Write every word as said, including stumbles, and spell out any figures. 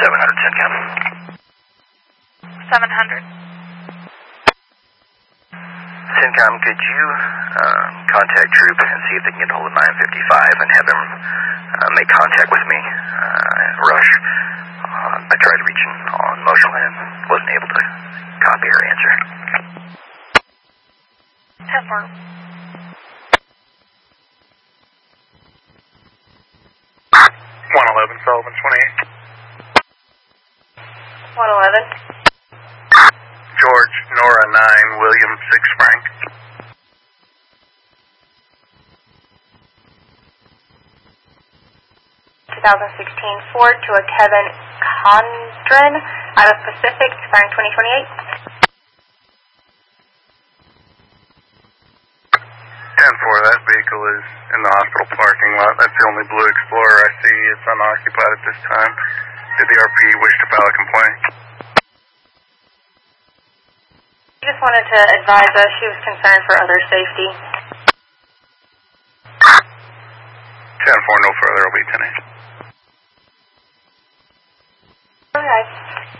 seven hundred, CENTCOM. seven hundred. CENTCOM, could you uh, contact Troop and see if they can get hold of nine fifty-five and have them uh, make contact with me? Uh, Rush. Uh, I tried reaching on Motional and wasn't able to copy her answer. ten four. one eleven, Sullivan, twenty-eight. one eleven. George, Nora, nine, William, six, Frank. twenty sixteen Ford to a Kevin Condren out of Pacific, expiring twenty twenty-eight. ten four, that vehicle is in the hospital parking lot. That's the only Blue Explorer I see. It's unoccupied at this time. Did the R P wish to file a complaint? She just wanted to advise us she was concerned for other safety. ten four, no further. I'll be ten eight. Okay.